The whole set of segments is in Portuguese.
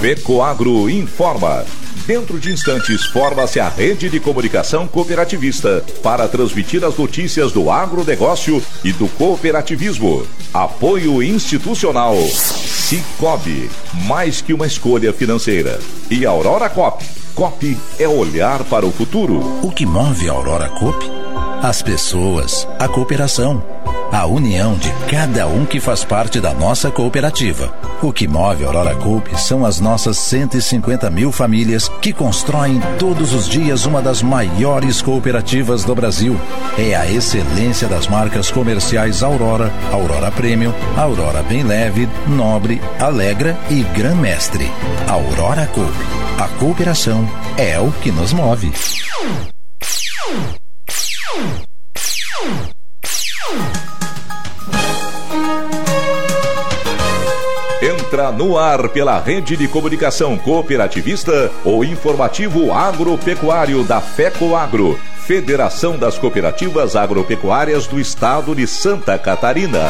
FECOAGRO informa. Dentro de instantes, forma-se a rede de comunicação cooperativista para transmitir as notícias do agronegócio e do cooperativismo. Apoio institucional. Cicobi, mais que uma escolha financeira. E Aurora Coop. Coop é olhar para o futuro. O que move a Aurora Coop? As pessoas, a cooperação, a união de cada um que faz parte da nossa cooperativa. O que move a Aurora Coop são as nossas 150 mil famílias que constroem todos os dias uma das maiores cooperativas do Brasil. É a excelência das marcas comerciais Aurora, Aurora Premium, Aurora Bem Leve, Nobre, Alegra e Gran Mestre. Aurora Coop. A cooperação é o que nos move. Entra no ar pela rede de comunicação cooperativista o informativo agropecuário da FECOAGRO, Federação das Cooperativas Agropecuárias do Estado de Santa Catarina.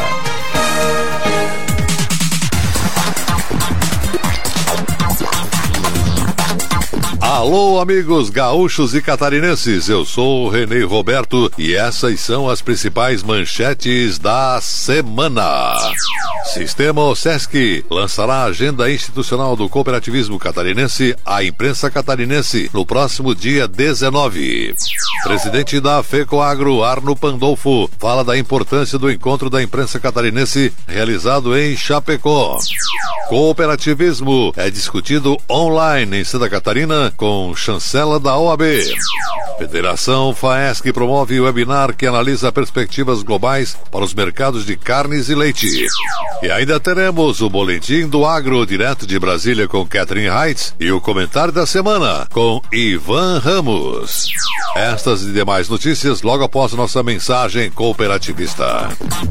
Alô, amigos gaúchos e catarinenses, eu sou o Renê Roberto e essas são as principais manchetes da semana. Sistema OSESC lançará a agenda institucional do cooperativismo catarinense à imprensa catarinense no próximo dia 19. Presidente da FECOAGRO, Arno Pandolfo, fala da importância do encontro da imprensa catarinense realizado em Chapecó. Cooperativismo é discutido online em Santa Catarina com chancela da OAB. Federação FAESC promove webinar que analisa perspectivas globais para os mercados de carnes e leite. E ainda teremos o Boletim do Agro, direto de Brasília com Catherine Heitz, e o comentário da semana com Ivan Ramos. Estas e demais notícias logo após nossa mensagem cooperativista.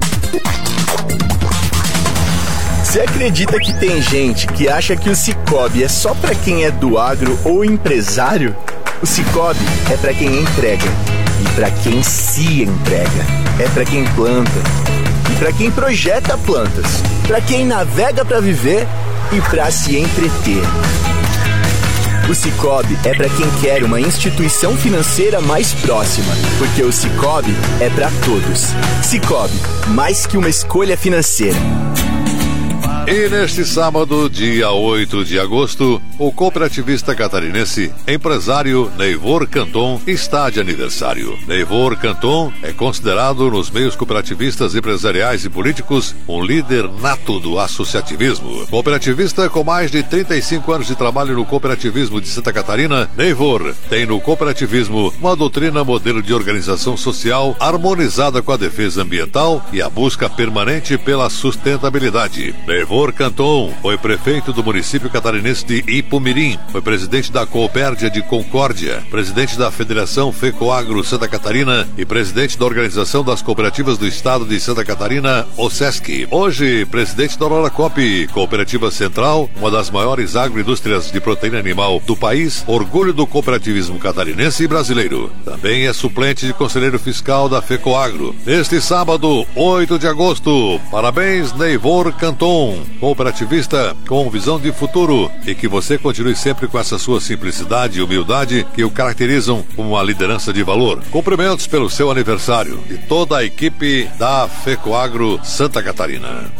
Você acredita que tem gente que acha que o Cicobi é só para quem é do agro ou empresário? O Cicobi é para quem entrega e para quem se entrega. É para quem planta e para quem projeta plantas, para quem navega para viver e para se entreter. O Cicobi é para quem quer uma instituição financeira mais próxima, porque o Cicobi é para todos. Cicobi, mais que uma escolha financeira. E neste sábado, dia 8 de agosto, o cooperativista catarinense, empresário Neivor Canton, está de aniversário. Neivor Canton é considerado nos meios cooperativistas, empresariais e políticos um líder nato do associativismo. Cooperativista com mais de 35 anos de trabalho no cooperativismo de Santa Catarina, Neivor tem no cooperativismo uma doutrina modelo de organização social harmonizada com a defesa ambiental e a busca permanente pela sustentabilidade. Neivor Canton foi prefeito do município catarinense de Ipumirim, foi presidente da Coopérdia de Concórdia, presidente da Federação FECOAGRO Santa Catarina e presidente da Organização das Cooperativas do Estado de Santa Catarina, OSESC. Hoje, presidente da Aurora Coop, Cooperativa Central, uma das maiores agroindústrias de proteína animal do país, orgulho do cooperativismo catarinense e brasileiro. Também é suplente de conselheiro fiscal da FECOAGRO. Neste sábado, 8 de agosto, parabéns, Neivor Canton, cooperativista com visão de futuro, e que você continue sempre com essa sua simplicidade e humildade que o caracterizam como uma liderança de valor. Cumprimentos pelo seu aniversário e toda a equipe da FECOAGRO Santa Catarina.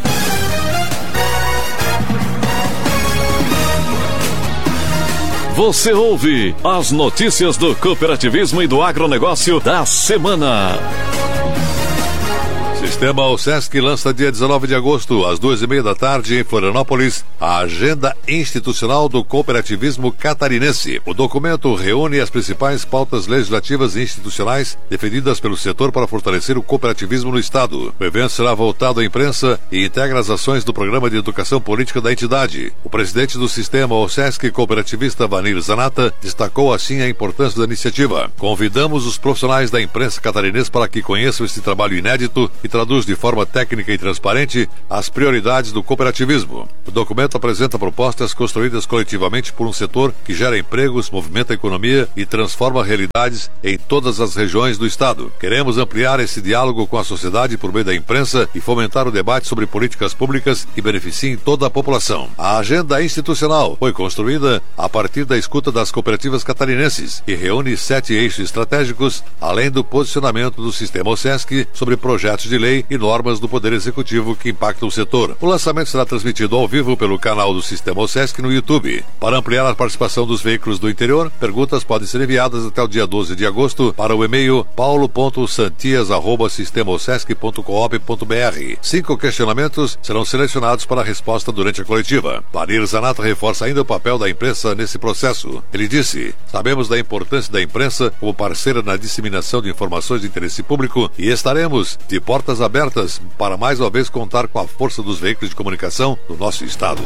Você ouve as notícias do cooperativismo e do agronegócio da semana. Sistema OSESC lança dia 19 de agosto, às 2:30 da tarde, em Florianópolis, a Agenda Institucional do Cooperativismo Catarinense. O documento reúne as principais pautas legislativas e institucionais defendidas pelo setor para fortalecer o cooperativismo no Estado. O evento será voltado à imprensa e integra as ações do Programa de Educação Política da entidade. O presidente do Sistema OSESC, cooperativista Vanir Zanata, destacou assim a importância da iniciativa. Convidamos os profissionais da imprensa catarinense para que conheçam esse trabalho inédito e traduz de forma técnica e transparente as prioridades do cooperativismo. O documento apresenta propostas construídas coletivamente por um setor que gera empregos, movimenta a economia e transforma realidades em todas as regiões do Estado. Queremos ampliar esse diálogo com a sociedade por meio da imprensa e fomentar o debate sobre políticas públicas que beneficiem toda a população. A agenda institucional foi construída a partir da escuta das cooperativas catarinenses e reúne 7 eixos estratégicos, além do posicionamento do Sistema OSESC sobre projetos de lei e normas do Poder Executivo que impactam o setor. O lançamento será transmitido ao vivo pelo canal do Sistema OSESC no YouTube. Para ampliar a participação dos veículos do interior, perguntas podem ser enviadas até o dia 12 de agosto para o e-mail paulo.santias@sistemaosesc.coop.br. 5 questionamentos serão selecionados para a resposta durante a coletiva. Vanir Zanata reforça ainda o papel da imprensa nesse processo. Ele disse: sabemos da importância da imprensa como parceira na disseminação de informações de interesse público e estaremos de portas abertas para mais uma vez contar com a força dos veículos de comunicação do nosso estado.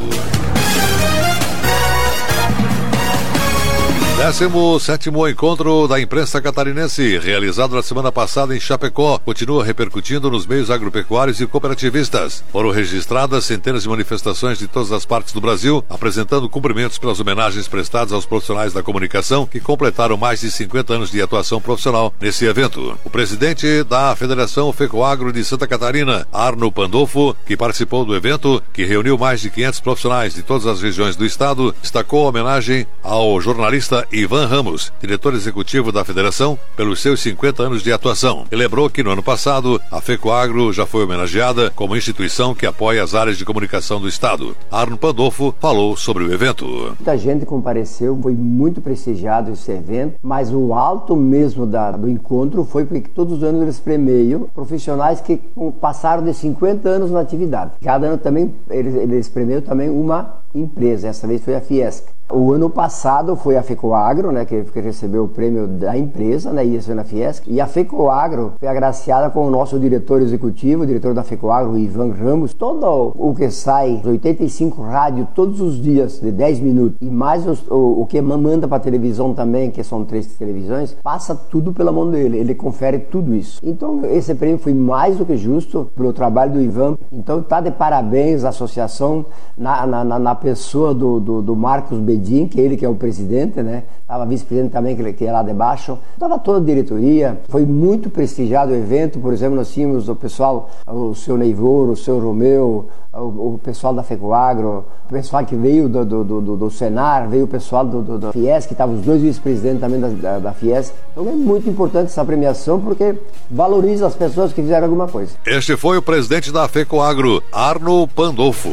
17º Encontro da Imprensa Catarinense, realizado na semana passada em Chapecó, continua repercutindo nos meios agropecuários e cooperativistas. Foram registradas centenas de manifestações de todas as partes do Brasil, apresentando cumprimentos pelas homenagens prestadas aos profissionais da comunicação que completaram mais de 50 anos de atuação profissional nesse evento. O presidente da Federação FECOAGRO de Santa Catarina, Arno Pandolfo, que participou do evento, que reuniu mais de 500 profissionais de todas as regiões do estado, destacou a homenagem ao jornalista Ivan Ramos, diretor executivo da Federação, pelos seus 50 anos de atuação. E lembrou que no ano passado, a FECOAGRO já foi homenageada como instituição que apoia as áreas de comunicação do estado. Arno Pandolfo falou sobre o evento. Muita gente compareceu, foi muito prestigiado esse evento, mas o alto mesmo do encontro foi porque todos os anos eles premiam profissionais que passaram de 50 anos na atividade. Cada ano também eles premiam também uma empresa, essa vez foi a Fiesc. O ano passado foi a FECOAGRO, né, que recebeu o prêmio da empresa, né, e isso foi na Fiesc. E a FECOAGRO foi agraciada com o nosso diretor executivo, o diretor da FECOAGRO, o Ivan Ramos. Todo o que sai, 85 rádios, todos os dias, de 10 minutos, e mais o que manda para a televisão também, que são 3 televisões, passa tudo pela mão dele, ele confere tudo isso. Então, esse prêmio foi mais do que justo pelo trabalho do Ivan. Então, tá de parabéns a associação na pessoa do Marcos Bedin, que ele que é o presidente, né? Estava vice-presidente também, que é lá de baixo. Estava toda a diretoria. Foi muito prestigiado o evento. Por exemplo, nós tínhamos o pessoal, o seu Neivor, o seu Romeu, o pessoal da FECOAGRO, o pessoal que veio do Senar, veio o pessoal da Fiesc, que estavam os 2 vice-presidentes também da Fiesc. Então é muito importante essa premiação, porque valoriza as pessoas que fizeram alguma coisa. Este foi o presidente da FECOAGRO, Arno Pandolfo.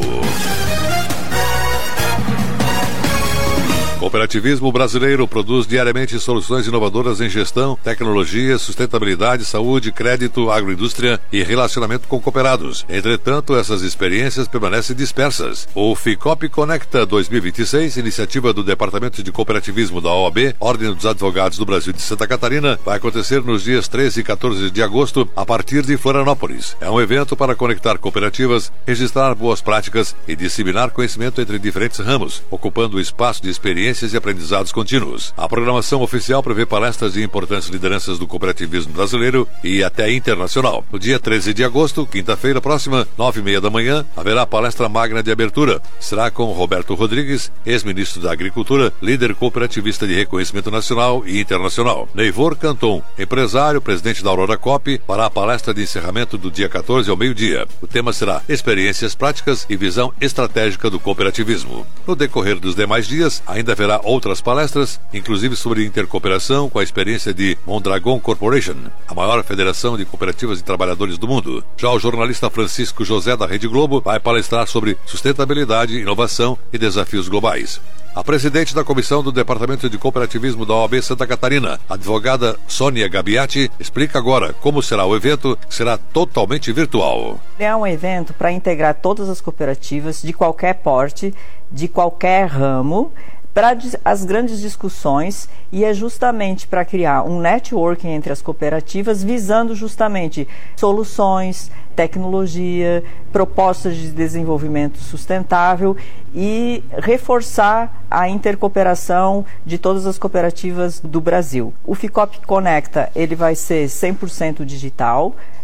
O cooperativismo brasileiro produz diariamente soluções inovadoras em gestão, tecnologia, sustentabilidade, saúde, crédito, agroindústria e relacionamento com cooperados. Entretanto, essas experiências permanecem dispersas. O FICOP Conecta 2026, iniciativa do Departamento de Cooperativismo da OAB, Ordem dos Advogados do Brasil de Santa Catarina, vai acontecer nos dias 13 e 14 de agosto, a partir de Florianópolis. É um evento para conectar cooperativas, registrar boas práticas e disseminar conhecimento entre diferentes ramos, ocupando o espaço de experiência e aprendizados contínuos. A programação oficial prevê palestras de importantes lideranças do cooperativismo brasileiro e até internacional. No dia 13 de agosto, quinta-feira próxima, 9h30 da manhã, haverá a palestra magna de abertura. Será com Roberto Rodrigues, ex-ministro da Agricultura, líder cooperativista de reconhecimento nacional e internacional. Neivor Canton, empresário, presidente da Aurora Coop, fará a palestra de encerramento do dia 14 ao meio-dia. O tema será Experiências Práticas e Visão Estratégica do Cooperativismo. No decorrer dos demais dias, ainda haverá outras palestras, inclusive sobre intercooperação com a experiência de Mondragon Corporation, a maior federação de cooperativas e trabalhadores do mundo. Já o jornalista Francisco José da Rede Globo vai palestrar sobre sustentabilidade, inovação e desafios globais. A presidente da comissão do Departamento de Cooperativismo da OAB Santa Catarina, a advogada Sônia Gabiati, explica agora como será o evento, que será totalmente virtual. É um evento para integrar todas as cooperativas de qualquer porte, de qualquer ramo, para as grandes discussões, e é justamente para criar um networking entre as cooperativas, visando justamente soluções, tecnologia, propostas de desenvolvimento sustentável e reforçar a intercooperação de todas as cooperativas do Brasil. O FICOP Conecta, ele vai ser 100% digital.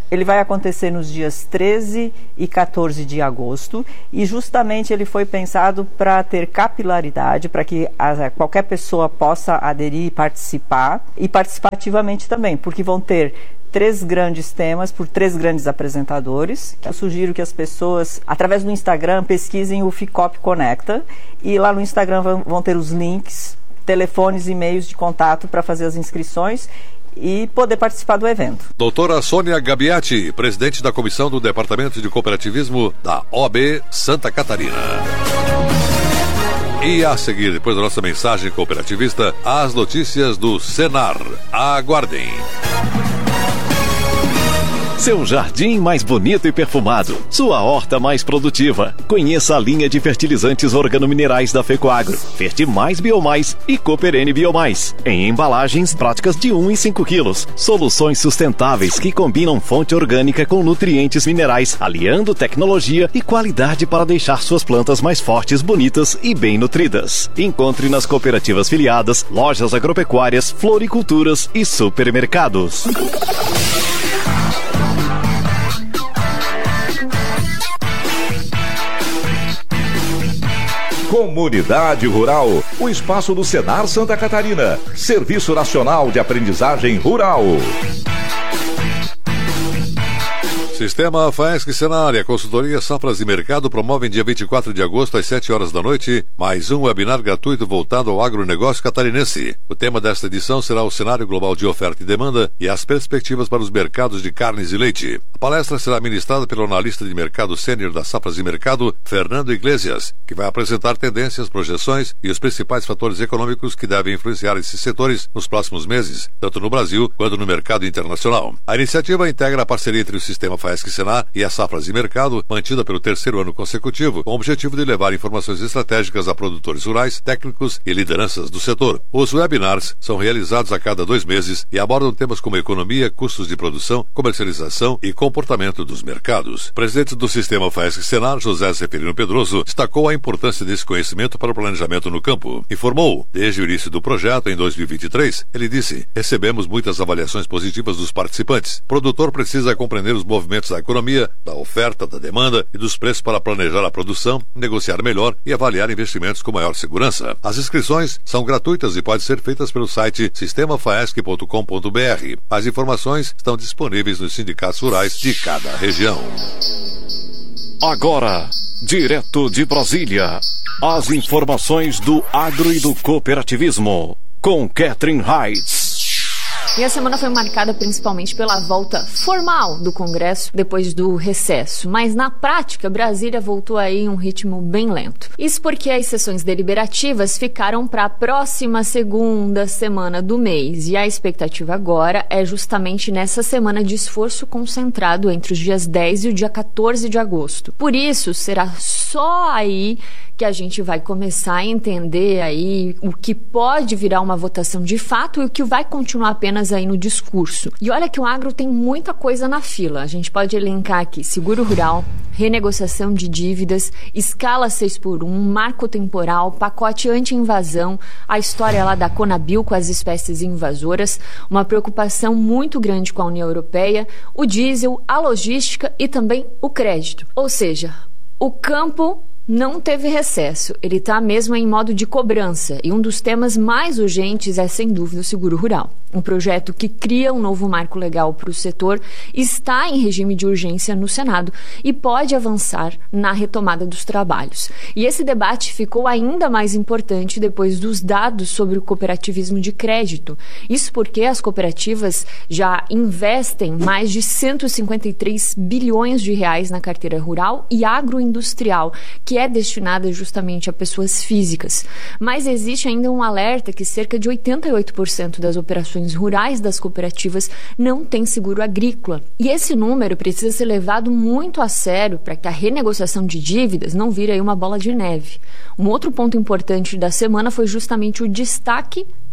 Ele vai acontecer nos dias 13 e 14 de agosto e justamente ele foi pensado para ter capilaridade, para que qualquer pessoa possa aderir e participar ativamente também, porque vão ter 3 grandes temas por 3 grandes apresentadores. Eu sugiro que as pessoas, através do Instagram, pesquisem o Ficop Conecta e lá no Instagram vão ter os links, telefones e e-mails de contato para fazer as inscrições e poder participar do evento. Doutora Sônia Gabiati, presidente da Comissão do Departamento de Cooperativismo da OAB Santa Catarina. E a seguir, depois da nossa mensagem cooperativista, as notícias do Senar. Aguardem. Seu jardim mais bonito e perfumado, sua horta mais produtiva. Conheça a linha de fertilizantes organominerais da Fecoagro, Fertimais Biomais e Cooperene Biomais, em embalagens práticas de 1 e 5 quilos. Soluções sustentáveis que combinam fonte orgânica com nutrientes minerais, aliando tecnologia e qualidade para deixar suas plantas mais fortes, bonitas e bem nutridas. Encontre nas cooperativas filiadas, lojas agropecuárias, floriculturas e supermercados. Comunidade Rural, o espaço do Senar Santa Catarina, Serviço Nacional de Aprendizagem Rural. Sistema FAESC Senar e a consultoria Safras e Mercado promovem dia 24 de agosto às 7 horas da noite mais um webinar gratuito voltado ao agronegócio catarinense. O tema desta edição será o cenário global de oferta e demanda e as perspectivas para os mercados de carnes e leite. A palestra será ministrada pelo analista de mercado sênior da Safras e Mercado, Fernando Iglesias, que vai apresentar tendências, projeções e os principais fatores econômicos que devem influenciar esses setores nos próximos meses, tanto no Brasil quanto no mercado internacional. A iniciativa integra a parceria entre o Sistema FAESC Senar e a Safras e Mercado, mantida pelo 3º ano consecutivo, com o objetivo de levar informações estratégicas a produtores rurais, técnicos e lideranças do setor. Os webinars são realizados a cada 2 meses e abordam temas como economia, custos de produção, comercialização e comportamento dos mercados. O presidente do Sistema FAESC Senar, José Zeferino Pedroso, destacou a importância desse conhecimento para o planejamento no campo. Informou, desde o início do projeto, em 2023, ele disse: recebemos muitas avaliações positivas dos participantes. O produtor precisa compreender os movimentos da economia, da oferta, da demanda e dos preços para planejar a produção, negociar melhor e avaliar investimentos com maior segurança. As inscrições são gratuitas e podem ser feitas pelo site sistemafaesc.com.br. As informações estão disponíveis nos sindicatos rurais de cada região. Agora, direto de Brasília, as informações do agro e do cooperativismo, com Catherine Heitz. E a semana foi marcada principalmente pela volta formal do Congresso depois do recesso. Mas na prática, Brasília voltou aí em um ritmo bem lento. Isso porque as sessões deliberativas ficaram para a próxima segunda semana do mês. E a expectativa agora é justamente nessa semana de esforço concentrado entre os dias 10 e o dia 14 de agosto. Por isso, será só aí que a gente vai começar a entender aí o que pode virar uma votação de fato e o que vai continuar apenas aí no discurso. E olha que o agro tem muita coisa na fila. A gente pode elencar aqui seguro rural, renegociação de dívidas, escala 6x1, marco temporal, pacote anti-invasão, a história lá da Conabil com as espécies invasoras, uma preocupação muito grande com a União Europeia, o diesel, a logística e também o crédito. Ou seja, o campo não teve recesso, ele está mesmo em modo de cobrança e um dos temas mais urgentes é, sem dúvida, o seguro rural. Um projeto que cria um novo marco legal para o setor está em regime de urgência no Senado e pode avançar na retomada dos trabalhos. E esse debate ficou ainda mais importante depois dos dados sobre o cooperativismo de crédito. Isso porque as cooperativas já investem mais de 153 bilhões de reais na carteira rural e agroindustrial, que é destinada justamente a pessoas físicas. Mas existe ainda um alerta que cerca de 88% das operações rurais das cooperativas não têm seguro agrícola. E esse número precisa ser levado muito a sério para que a renegociação de dívidas não vire aí uma bola de neve. Um outro ponto importante da semana foi justamente o destaque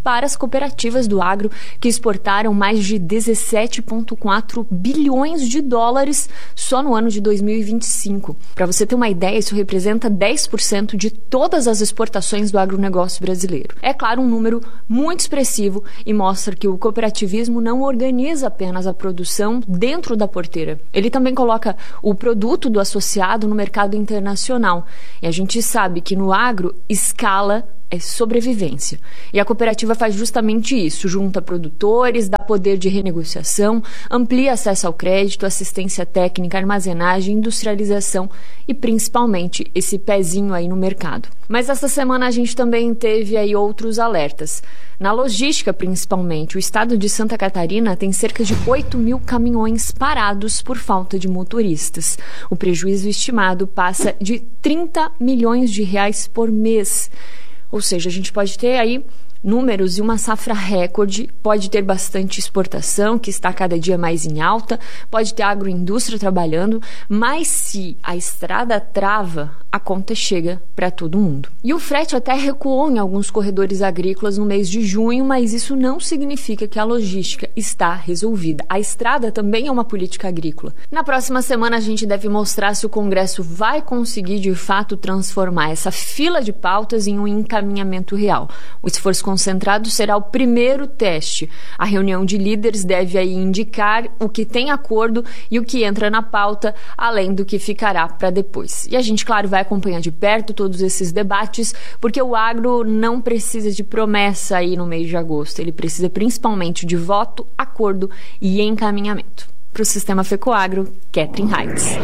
para as cooperativas do agro, que exportaram mais de 17,4 bilhões de dólares só no ano de 2025. Para você ter uma ideia, isso representa 10% de todas as exportações do agronegócio brasileiro. É claro, um número muito expressivo e mostra que o cooperativismo não organiza apenas a produção dentro da porteira. Ele também coloca o produto do associado no mercado internacional. E a gente sabe que no agro, escala é sobrevivência. E a cooperativa faz justamente isso, junta produtores, dá poder de renegociação, amplia acesso ao crédito, assistência técnica, armazenagem, industrialização e principalmente esse pezinho aí no mercado. Mas essa semana a gente também teve aí outros alertas. Na logística, principalmente, o estado de Santa Catarina tem cerca de 8 mil caminhões parados por falta de motoristas. O prejuízo estimado passa de 30 milhões de reais por mês. Ou seja, a gente pode ter aí números e uma safra recorde, pode ter bastante exportação, que está cada dia mais em alta, pode ter agroindústria trabalhando, mas se a estrada trava, a conta chega para todo mundo. E o frete até recuou em alguns corredores agrícolas no mês de junho, mas isso não significa que a logística está resolvida. A estrada também é uma política agrícola. Na próxima semana a gente deve mostrar se o Congresso vai conseguir de fato transformar essa fila de pautas em um encaminhamento real. O esforço concentrado será o primeiro teste. A reunião de líderes deve aí indicar o que tem acordo e o que entra na pauta, além do que ficará para depois. E a gente, claro, vai acompanhar de perto todos esses debates, porque o agro não precisa de promessa aí no mês de agosto. Ele precisa principalmente de voto, acordo e encaminhamento. Para o Sistema FECOAGRO, Catherine Heitz.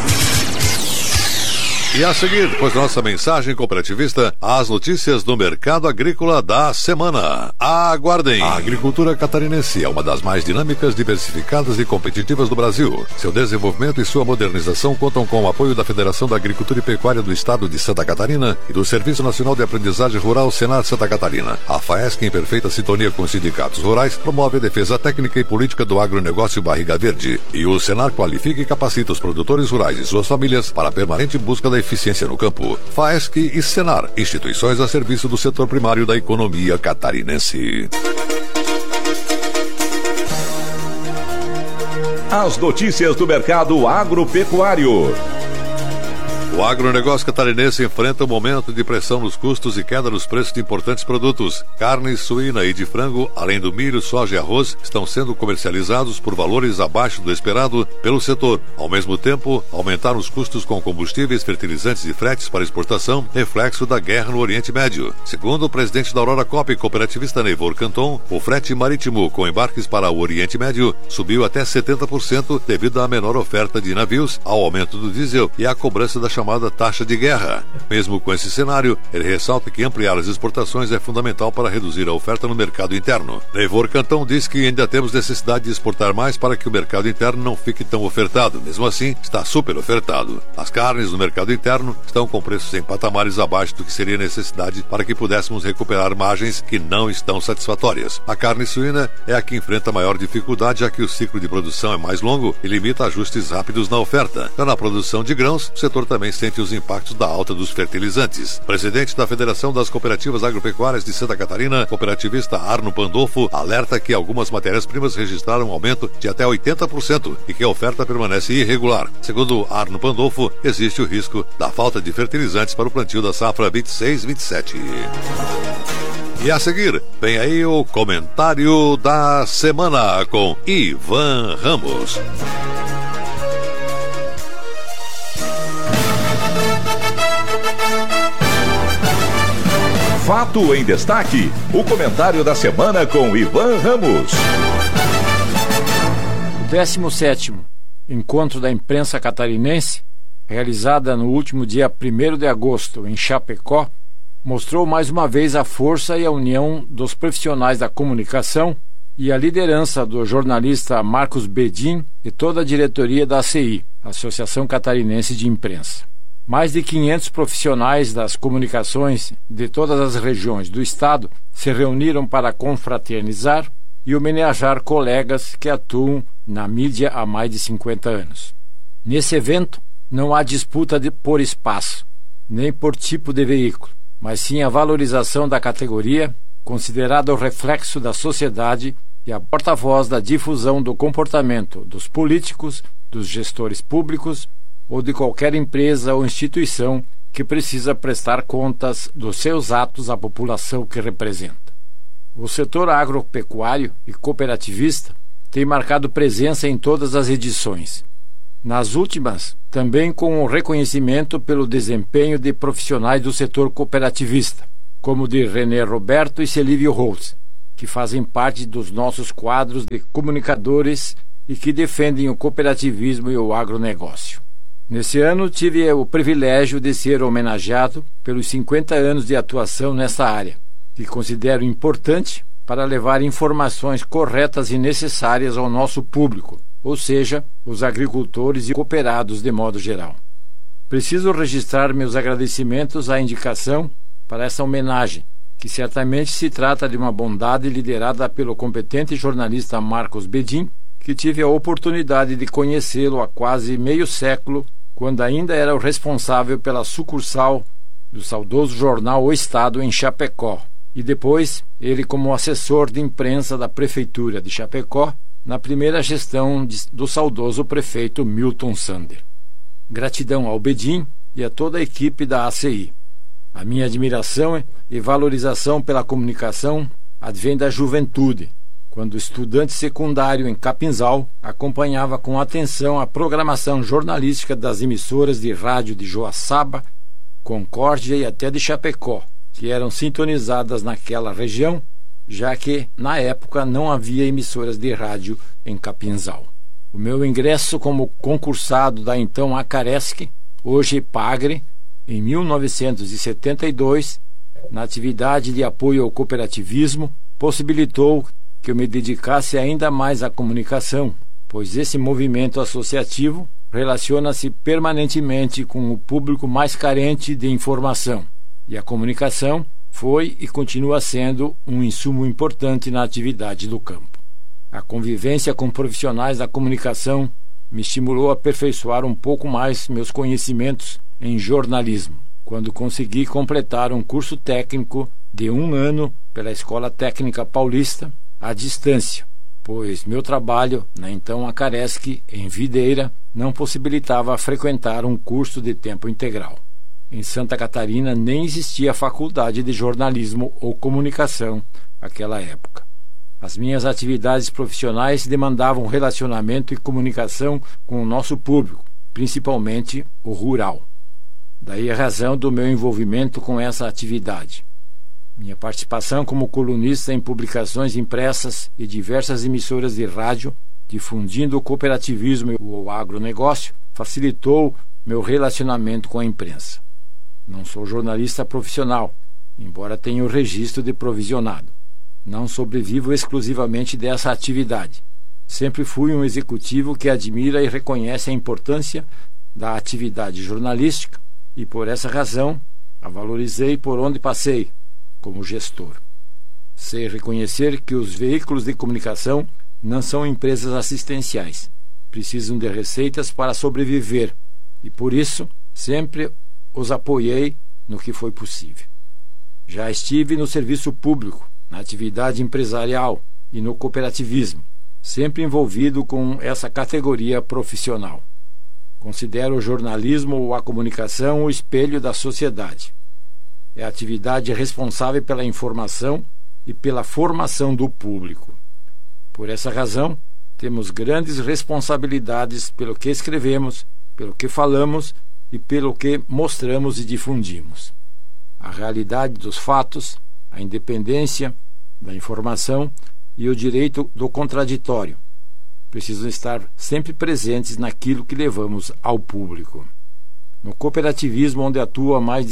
E a seguir, depois da nossa mensagem cooperativista, as notícias do mercado agrícola da semana. Aguardem! A agricultura catarinense é uma das mais dinâmicas, diversificadas e competitivas do Brasil. Seu desenvolvimento e sua modernização contam com o apoio da Federação da Agricultura e Pecuária do Estado de Santa Catarina e do Serviço Nacional de Aprendizagem Rural Senar Santa Catarina. A FAESC, em perfeita sintonia com os sindicatos rurais, promove a defesa técnica e política do agronegócio Barriga Verde. E o Senar qualifica e capacita os produtores rurais e suas famílias para a permanente busca da eficiência no campo. FAESC e Senar, instituições a serviço do setor primário da economia catarinense. As notícias do mercado agropecuário. O agronegócio catarinense enfrenta um momento de pressão nos custos e queda nos preços de importantes produtos. Carne, suína e de frango, além do milho, soja e arroz, estão sendo comercializados por valores abaixo do esperado pelo setor. Ao mesmo tempo, aumentaram os custos com combustíveis, fertilizantes e fretes para exportação, reflexo da guerra no Oriente Médio. Segundo o presidente da Aurora Coop, cooperativista Neivor Canton, o frete marítimo com embarques para o Oriente Médio subiu até 70% devido à menor oferta de navios, ao aumento do diesel e à cobrança da chamada taxa de guerra. Mesmo com esse cenário, ele ressalta que ampliar as exportações é fundamental para reduzir a oferta no mercado interno. Neivor Canton diz que ainda temos necessidade de exportar mais para que o mercado interno não fique tão ofertado. Mesmo assim, está super ofertado. As carnes no mercado interno estão com preços em patamares abaixo do que seria necessidade para que pudéssemos recuperar margens que não estão satisfatórias. A carne suína é a que enfrenta maior dificuldade, já que o ciclo de produção é mais longo e limita ajustes rápidos na oferta. Já na produção de grãos, o setor também sente os impactos da alta dos fertilizantes. Presidente da Federação das Cooperativas Agropecuárias de Santa Catarina, cooperativista Arno Pandolfo, alerta que algumas matérias-primas registraram um aumento de até 80% e que a oferta permanece irregular. Segundo Arno Pandolfo, existe o risco da falta de fertilizantes para o plantio da safra 26-27. E a seguir, vem aí o comentário da semana com Ivan Ramos. Fato em destaque, o comentário da semana com Ivan Ramos. O 17º Encontro da Imprensa Catarinense, realizada no último dia 1º de agosto em Chapecó, mostrou mais uma vez a força e a união dos profissionais da comunicação e a liderança do jornalista Marcos Bedin e toda a diretoria da ACI, Associação Catarinense de Imprensa. Mais de 500 profissionais das comunicações de todas as regiões do estado se reuniram para confraternizar e homenagear colegas que atuam na mídia há mais de 50 anos. Nesse evento, não há disputa por espaço, nem por tipo de veículo, mas sim a valorização da categoria, considerada o reflexo da sociedade e a porta-voz da difusão do comportamento dos políticos, dos gestores públicos ou de qualquer empresa ou instituição que precisa prestar contas dos seus atos à população que representa. O setor agropecuário e cooperativista tem marcado presença em todas as edições. Nas últimas, também com o reconhecimento pelo desempenho de profissionais do setor cooperativista, como de René Roberto e Celívio Holtz, que fazem parte dos nossos quadros de comunicadores e que defendem o cooperativismo e o agronegócio. Nesse ano, tive o privilégio de ser homenageado pelos 50 anos de atuação nessa área, que considero importante para levar informações corretas e necessárias ao nosso público, ou seja, os agricultores e cooperados de modo geral. Preciso registrar meus agradecimentos à indicação para essa homenagem, que certamente se trata de uma bondade liderada pelo competente jornalista Marcos Bedin, que tive a oportunidade de conhecê-lo há quase meio século, quando ainda era o responsável pela sucursal do saudoso jornal O Estado em Chapecó, e depois ele como assessor de imprensa da Prefeitura de Chapecó, na primeira gestão do saudoso prefeito Milton Sander. Gratidão ao Bedin e a toda a equipe da ACI. A minha admiração e valorização pela comunicação advém da juventude, quando estudante secundário em Capinzal acompanhava com atenção a programação jornalística das emissoras de rádio de Joaçaba, Concórdia e até de Chapecó, que eram sintonizadas naquela região, já que, na época, não havia emissoras de rádio em Capinzal. O meu ingresso como concursado da então Acaresc, hoje Pagre, em 1972, na atividade de apoio ao cooperativismo, possibilitou que eu me dedicasse ainda mais à comunicação, pois esse movimento associativo relaciona-se permanentemente com o público mais carente de informação, e a comunicação foi e continua sendo um insumo importante na atividade do campo. A convivência com profissionais da comunicação me estimulou a aperfeiçoar um pouco mais meus conhecimentos em jornalismo, quando consegui completar um curso técnico de 1 ano pela Escola Técnica Paulista, à distância, pois meu trabalho na então Acaresc, em Videira, não possibilitava frequentar um curso de tempo integral. Em Santa Catarina nem existia faculdade de jornalismo ou comunicação naquela época. As minhas atividades profissionais demandavam relacionamento e comunicação com o nosso público, principalmente o rural. Daí a razão do meu envolvimento com essa atividade. Minha participação como colunista em publicações impressas e diversas emissoras de rádio, difundindo o cooperativismo e o agronegócio, facilitou meu relacionamento com a imprensa. Não sou jornalista profissional, embora tenha o registro de provisionado. Não sobrevivo exclusivamente dessa atividade. Sempre fui um executivo que admira e reconhece a importância da atividade jornalística e, por essa razão, a valorizei por onde passei, como gestor. Sei reconhecer que os veículos de comunicação não são empresas assistenciais. Precisam de receitas para sobreviver e, por isso, sempre os apoiei no que foi possível. Já estive no serviço público, na atividade empresarial e no cooperativismo, sempre envolvido com essa categoria profissional. Considero o jornalismo ou a comunicação o espelho da sociedade. É a atividade responsável pela informação e pela formação do público. Por essa razão, temos grandes responsabilidades pelo que escrevemos, pelo que falamos e pelo que mostramos e difundimos. A realidade dos fatos, a independência da informação e o direito do contraditório precisam estar sempre presentes naquilo que levamos ao público. No cooperativismo, onde atuo há mais de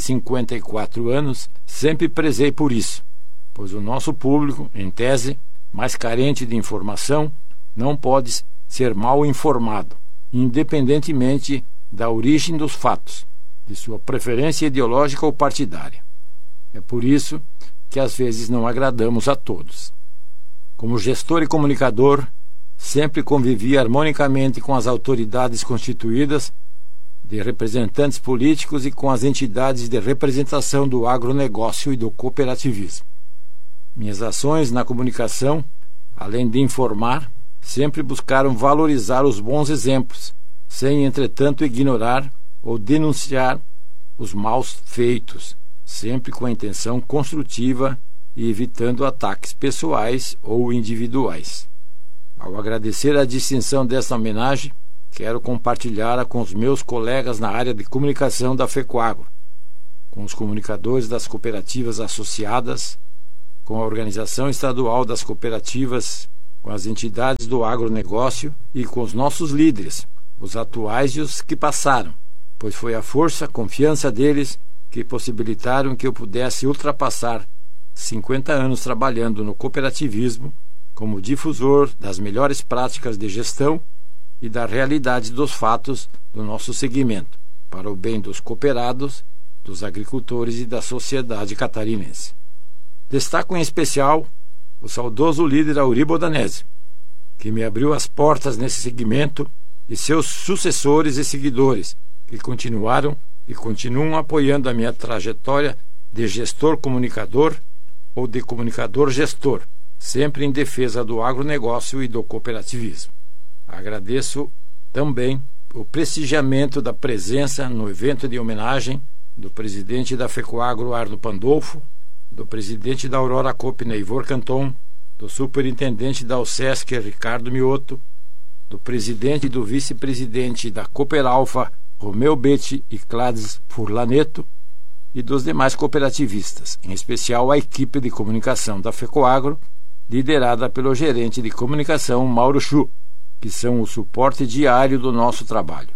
54 anos, sempre prezei por isso, pois o nosso público, em tese, mais carente de informação, não pode ser mal informado, independentemente da origem dos fatos, de sua preferência ideológica ou partidária. É por isso que às vezes não agradamos a todos. Como gestor e comunicador, sempre convivi harmonicamente com as autoridades constituídas de representantes políticos e com as entidades de representação do agronegócio e do cooperativismo. Minhas ações na comunicação, além de informar, sempre buscaram valorizar os bons exemplos, sem, entretanto, ignorar ou denunciar os maus feitos, sempre com a intenção construtiva e evitando ataques pessoais ou individuais. Ao agradecer a distinção desta homenagem, quero compartilhá-la com os meus colegas na área de comunicação da FECOAGRO, com os comunicadores das cooperativas associadas, com a Organização Estadual das Cooperativas, com as entidades do agronegócio e com os nossos líderes, os atuais e os que passaram, pois foi a força, a confiança deles que possibilitaram que eu pudesse ultrapassar 50 anos trabalhando no cooperativismo como difusor das melhores práticas de gestão e da realidade dos fatos do nosso segmento, para o bem dos cooperados, dos agricultores e da sociedade catarinense. Destaco em especial o saudoso líder Auribo Danese, que me abriu as portas nesse segmento, e seus sucessores e seguidores, que continuaram e continuam apoiando a minha trajetória de gestor comunicador ou de comunicador gestor, sempre em defesa do agronegócio e do cooperativismo. Agradeço também o prestigiamento da presença no evento de homenagem do presidente da FECOAGRO, Arno Pandolfo, do presidente da Aurora Coop, Neivor Canton, do superintendente da UCESC, Ricardo Mioto, do presidente e do vice-presidente da Cooperalfa, Romeu Betti e Clades Furlaneto, e dos demais cooperativistas, em especial a equipe de comunicação da FECOAGRO, liderada pelo gerente de comunicação Mauro Chu, que são o suporte diário do nosso trabalho.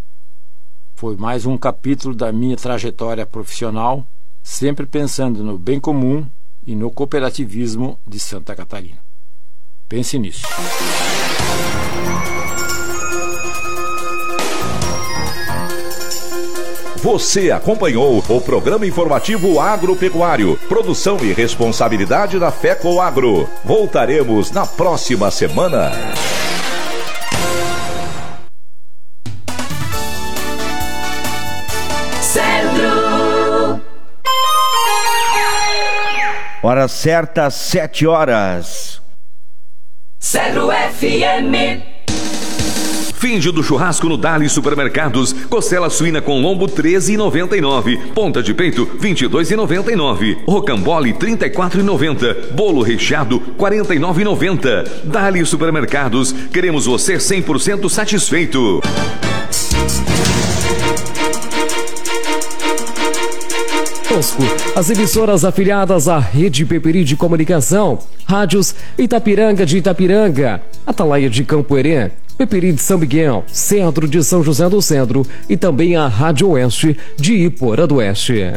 Foi mais um capítulo da minha trajetória profissional, sempre pensando no bem comum e no cooperativismo de Santa Catarina. Pense nisso. Você acompanhou o programa informativo agropecuário, produção e responsabilidade da FECOAGRO. Voltaremos na próxima semana. Centro. Hora certa, 7 horas. Centro FM. Finge do churrasco no Dali Supermercados. Costela suína com lombo R$ 13,99. Ponta de peito R$ 22,99. Rocambole R$ 34,90. Bolo recheado R$ 49,90. Dali Supermercados. Queremos você 100% satisfeito. As emissoras afiliadas à Rede Peperi de Comunicação, rádios Itapiranga de Itapiranga, Atalaia de Campo Herê, Peperi de São Miguel, Centro de São José do Centro e também a Rádio Oeste de Iporã do Oeste.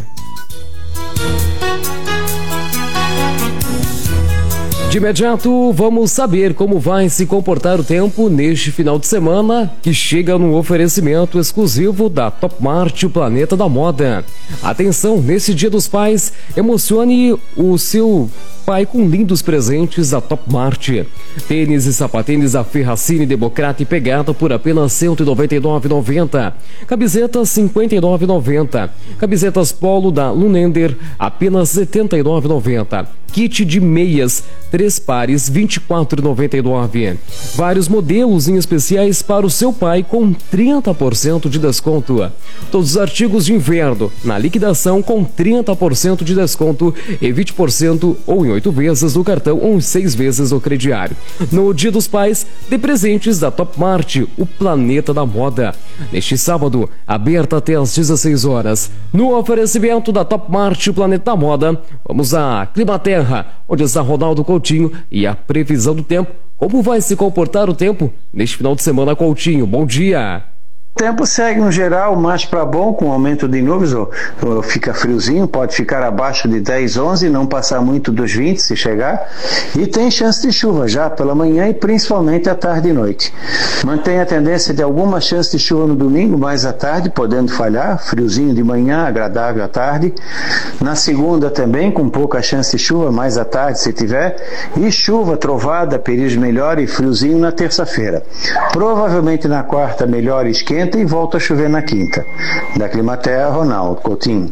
De imediato, vamos saber como vai se comportar o tempo neste final de semana, que chega no oferecimento exclusivo da Top Mart, o Planeta da Moda. Atenção, nesse Dia dos Pais, emocione o seu pai com lindos presentes da Top Mart. Tênis e sapatênis da Ferracini Democrata e Pegada por apenas R$ 199,90. Camisetas R$ 59,90. Camisetas Polo da Lunender, apenas R$ 79,90. Kit de meias, 3 pares, R$ 24,99. Vários modelos em especiais para o seu pai com 30% de desconto. Todos os artigos de inverno na liquidação com 30% de desconto e 20% ou em 8 vezes no cartão ou em 6 vezes no crediário. No Dia dos Pais, de presentes da Top Mart, o Planeta da Moda. Neste sábado, aberta até às 16 horas. No oferecimento da Top Mart, o Planeta da Moda, vamos a Climaterra, onde está Ronaldo Coutinho e a previsão do tempo. Como vai se comportar o tempo neste final de semana, Coutinho? Bom dia! O tempo segue no geral mais para bom, com aumento de nuvens, fica friozinho, pode ficar abaixo de 10, 11, não passar muito dos 20 se chegar, e tem chance de chuva já pela manhã e principalmente à tarde e noite. Mantém a tendência de alguma chance de chuva no domingo, mais à tarde, podendo falhar, friozinho de manhã, agradável à tarde. Na segunda também, com pouca chance de chuva, mais à tarde se tiver, e chuva, trovada, períodos melhor e friozinho na terça-feira. Provavelmente na quarta melhor e esquenta, e volta a chover na quinta. Da Climaterra, Ronaldo Coutinho.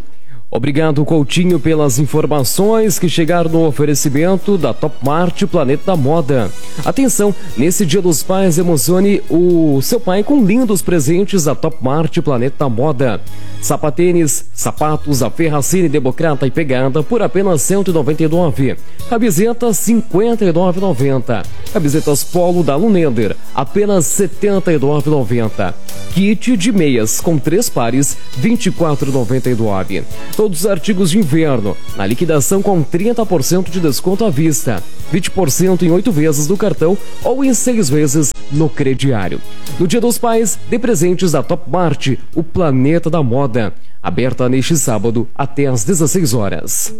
Obrigado, Coutinho, pelas informações que chegaram no oferecimento da Top Mart Planeta da Moda. Atenção, nesse Dia dos Pais, emocione o seu pai com lindos presentes da Top Mart Planeta da Moda. Sapatênis, sapatos da Ferracini, Democrata e Pegada por apenas R$ 199. Camisetas R$ 59,90. Camisetas Polo da Luneder, apenas R$ 79,90. Kit de meias com 3 pares, R$ 24,99. Todos os artigos de inverno, na liquidação com 30% de desconto à vista, 20% em 8 vezes no cartão ou em 6 vezes no crediário. No Dia dos Pais, dê presentes da Top Mart, o Planeta da Moda. Aberta neste sábado até às 16 horas.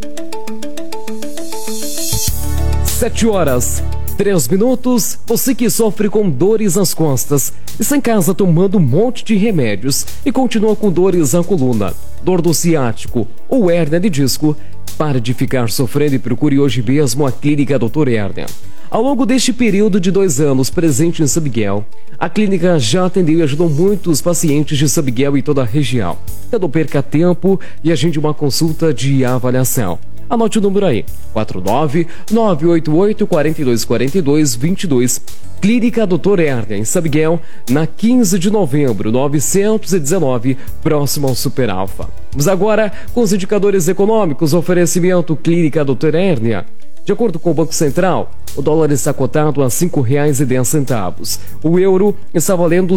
7 horas. 3 minutos, você que sofre com dores nas costas, está em casa tomando um monte de remédios e continua com dores na coluna, dor do ciático ou hérnia de disco, pare de ficar sofrendo e procure hoje mesmo a Clínica Dr. Hérnia. Ao longo deste período de 2 anos presente em São Miguel, a clínica já atendeu e ajudou muitos pacientes de São Miguel e toda a região. Então não perca tempo e agende uma consulta de avaliação. Anote o número aí, 49-988-4242-22, Clínica Dr. Hérnia, em São Miguel, na 15 de novembro, 919, próximo ao Super Alfa. Vamos agora com os indicadores econômicos, oferecimento Clínica Dr. Hérnia. De acordo com o Banco Central, o dólar está cotado a R$ 5,10. O euro está valendo R$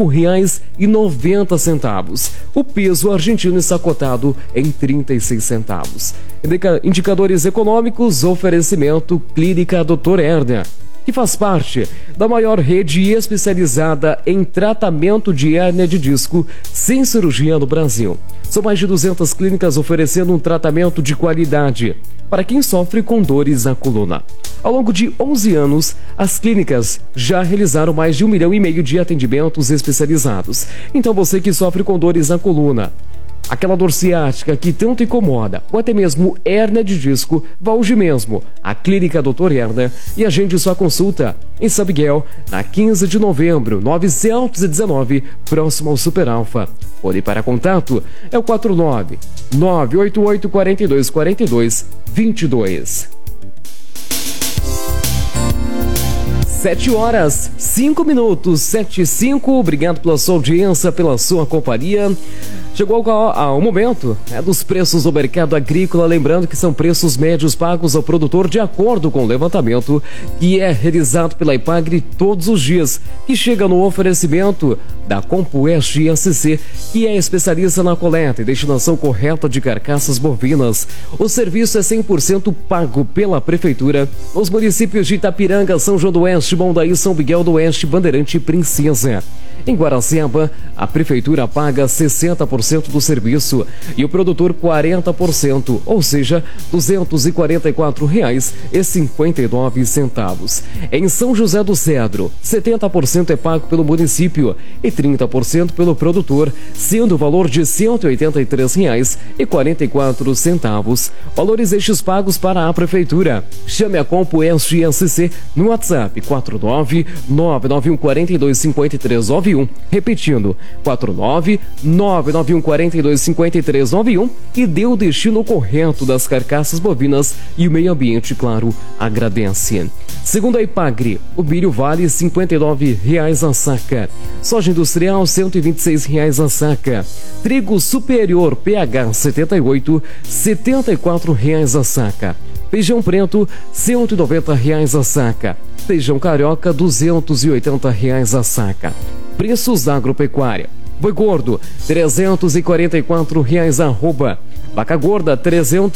5,90. O peso argentino está cotado em 36 centavos. Indicadores econômicos, oferecimento Clínica Dr. Hérnia, que faz parte da maior rede especializada em tratamento de hérnia de disco sem cirurgia no Brasil. São mais de 200 clínicas oferecendo um tratamento de qualidade para quem sofre com dores na coluna. Ao longo de 11 anos, as clínicas já realizaram mais de 1,5 milhão de atendimentos especializados. Então você que sofre com dores na coluna, aquela dor ciática que tanto incomoda, ou até mesmo hérnia de disco, vá hoje mesmo à Clínica Dr. Hérnia e agende sua consulta em São Miguel, na 15 de novembro, 919, próximo ao Super Alfa. Fone para contato é o 49-988-4242-22. 7 horas, 5 minutos, 7:05. Obrigado pela sua audiência, pela sua companhia. Chegou ao momento dos preços do mercado agrícola, lembrando que são preços médios pagos ao produtor de acordo com o levantamento que é realizado pela Ipagre todos os dias, que chega no oferecimento da Compuest SC, que é especialista na coleta e destinação correta de carcaças bovinas. O serviço é 100% pago pela Prefeitura nos municípios de Itapiranga, São João do Oeste, Mondaí, São Miguel do Oeste, Bandeirante e Princesa. Em Guaraciaba, a Prefeitura paga 60% do serviço e o produtor 40%, ou seja, R$ 244,59. Em São José do Cedro, 70% é pago pelo município e 30% pelo produtor, sendo o valor de R$ 183,44. Valores estes pagos para a Prefeitura. Chame a Compuest SC no WhatsApp 49991425391. Repetindo, 49991425391 e dê o destino correto das carcaças bovinas e o meio ambiente, claro, agradece. Segundo a Ipagre, o milho vale R$ 59,00 a saca. Soja industrial R$ 126,00 a saca. Trigo superior PH 78, R$ 74,00 a saca. Feijão preto, R$ 190,00 a saca. Feijão carioca, R$ 280,00 a saca. Preços da agropecuária: boi gordo, R$ 344,00 arroba. Vaca gorda, R$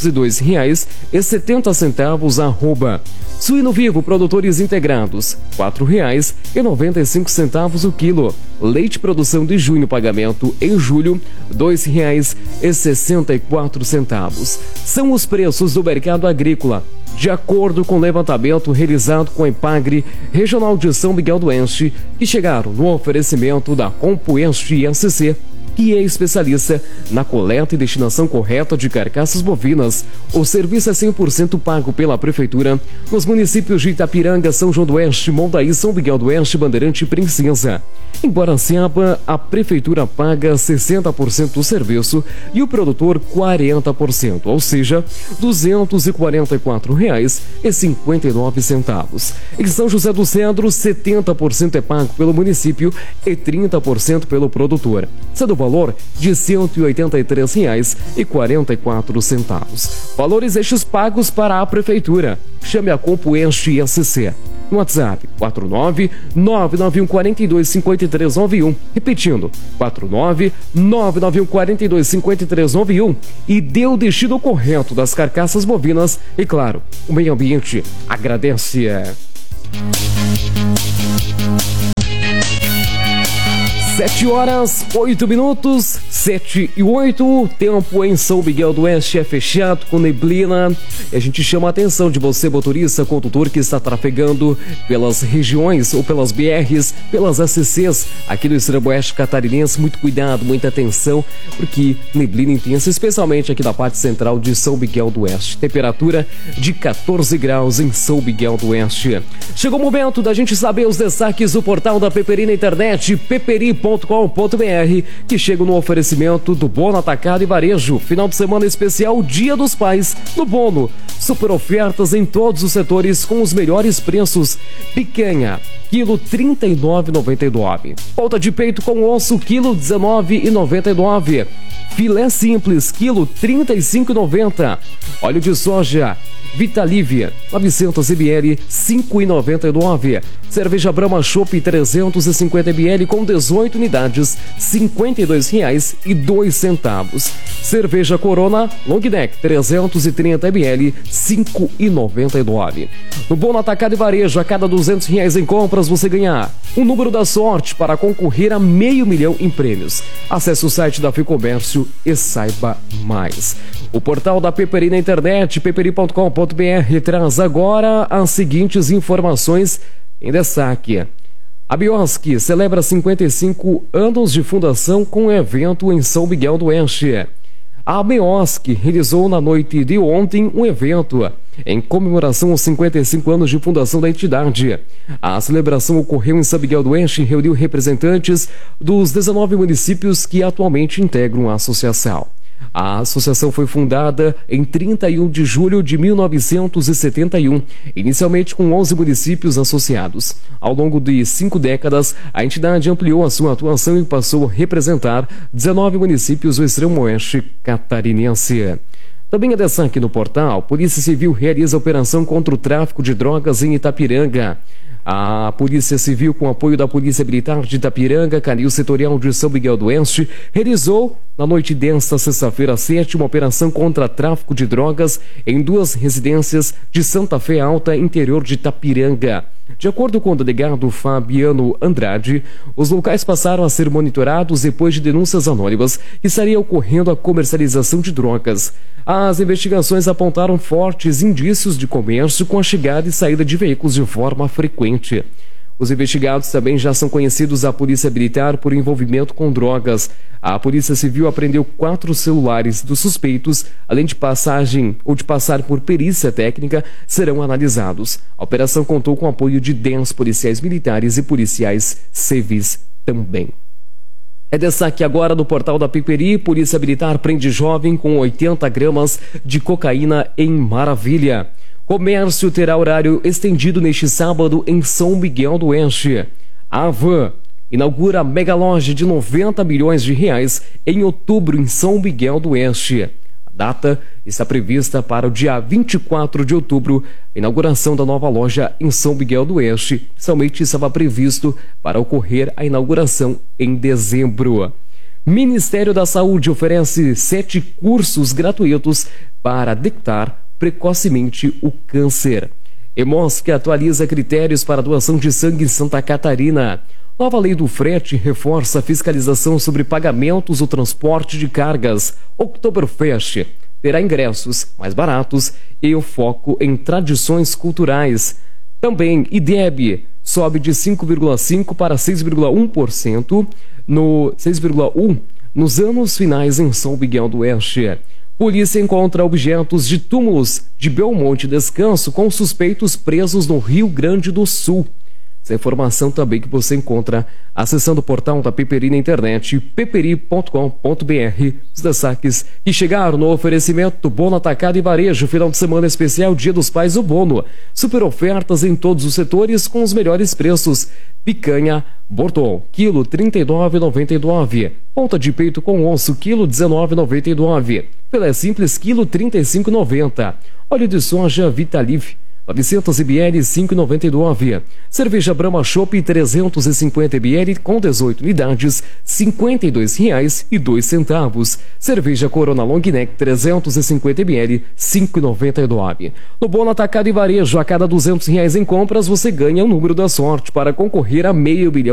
302,70 arroba. Suíno vivo, produtores integrados, R$ 4,95 o quilo. Leite produção de junho, pagamento em julho, R$ 2,64. São os preços do mercado agrícola, de acordo com o levantamento realizado com a Ipagre Regional de São Miguel do Oeste, que chegaram no oferecimento da Compuest SC, que é especialista na coleta e destinação correta de carcaças bovinas. O serviço é 100% pago pela Prefeitura nos municípios de Itapiranga, São João do Oeste, Mondaí, São Miguel do Oeste, Bandeirante e Princesa. Em Guaraciaba, a Prefeitura paga 60% do serviço e o produtor 40%, ou seja, R$ 244,59. Em São José do Cedro, 70% é pago pelo município e 30% pelo produtor, sendo o valor de R$ 183,44. Valores estes pagos para a Prefeitura. Chame a Compoeste SC. No WhatsApp, 49991425391. Repetindo, 49991425391. E dê o destino correto das carcaças bovinas. E claro, o meio ambiente agradece. 7h08, 7h08, tempo em São Miguel do Oeste é fechado com neblina. E a gente chama a atenção de você, motorista, condutor que está trafegando pelas regiões ou pelas BRs, pelas ACCs aqui no extremo oeste catarinense. Muito cuidado, muita atenção, porque neblina intensa, especialmente aqui na parte central de São Miguel do Oeste. Temperatura de 14 graus em São Miguel do Oeste. Chegou o momento da gente saber os destaques do portal da Peperi na internet, peperi.com.br, que chega no oferecimento do Bono Atacado e Varejo. Final de semana especial Dia dos Pais no Bono. Super ofertas em todos os setores com os melhores preços. Picanha, quilo R$ 39,99. Ponta de peito com osso, quilo R$ 19,99. Filé simples, quilo R$ 35,90. Óleo de soja Vitalívia, 900 ml, R$ 5,99. Cerveja Brahma Chopp 350 ml com 18 unidades, R$ 52,02. Cerveja Corona Long Neck 330 ml, R$ 5,99. No Bono Atacado e Varejo, a cada R$ 200 em compras você ganha um número da sorte para concorrer a R$500 mil em prêmios. Acesse o site da Ficomércio e saiba mais. O portal da Peperi na internet, peperi.com.br, traz agora as seguintes informações em destaque. A Biosc celebra 55 anos de fundação com evento em São Miguel do Oeste. A Biosc realizou na noite de ontem um evento em comemoração aos 55 anos de fundação da entidade. A celebração ocorreu em São Miguel do Oeste e reuniu representantes dos 19 municípios que atualmente integram a associação. A associação foi fundada em 31 de julho de 1971, inicialmente com 11 municípios associados. Ao longo de 5 décadas, a entidade ampliou a sua atuação e passou a representar 19 municípios do extremo oeste catarinense. Também é destaque no portal, Polícia Civil realiza operação contra o tráfico de drogas em Itapiranga. A Polícia Civil, com apoio da Polícia Militar de Itapiranga, Canil Setorial de São Miguel do Oeste, realizou, na noite desta sexta-feira 7, uma operação contra tráfico de drogas em 2 residências de Santa Fé Alta, interior de Itapiranga. De acordo com o delegado Fabiano Andrade, os locais passaram a ser monitorados depois de denúncias anônimas que estaria ocorrendo a comercialização de drogas. As investigações apontaram fortes indícios de comércio com a chegada e saída de veículos de forma frequente. Os investigados também já são conhecidos à Polícia Militar por envolvimento com drogas. A Polícia Civil apreendeu 4 celulares dos suspeitos, além de passar por perícia técnica, serão analisados. A operação contou com o apoio de 10 policiais militares e policiais civis também. É destaque agora no portal da Peperi, Polícia Militar prende jovem com 80 gramas de cocaína em Maravilha. Comércio terá horário estendido neste sábado em São Miguel do Oeste. A Avan inaugura a mega loja de R$90 milhões em outubro em São Miguel do Oeste. A data está prevista para o dia 24 de outubro, a inauguração da nova loja em São Miguel do Oeste. Somente estava previsto para ocorrer a inauguração em dezembro. Ministério da Saúde oferece 7 cursos gratuitos para detectar precocemente o câncer. Hemosc atualiza critérios para doação de sangue em Santa Catarina. Nova lei do frete reforça a fiscalização sobre pagamentos ou transporte de cargas. Oktoberfest terá ingressos mais baratos e o foco em tradições culturais. Também IDEB sobe de 5,5% para 6,1% nos anos finais em São Miguel do Oeste. Polícia encontra objetos de túmulos de Belmonte Descanso com suspeitos presos no Rio Grande do Sul. Essa informação também que você encontra acessando o portal da Peperi na internet, peperi.com.br. Os destaques que chegaram no oferecimento do Bono Atacado e Varejo, final de semana especial Dia dos Pais do Bono. Super ofertas em todos os setores com os melhores preços. Picanha Borton, quilo R$ 39,99. Ponta de peito com osso, quilo R$ 19,99. Filé simples, quilo R$ 35,90. Óleo de soja Vitalif, 900 ml, 5,99. Cerveja Brahma Chopp 350 ml com 18 unidades, R$ 52,02. Cerveja Corona Long Neck 350 ml, R$ 5,99. No Bono Atacado e Varejo, a cada R$ 200 em compras, você ganha o número da sorte para concorrer a R$500 mil.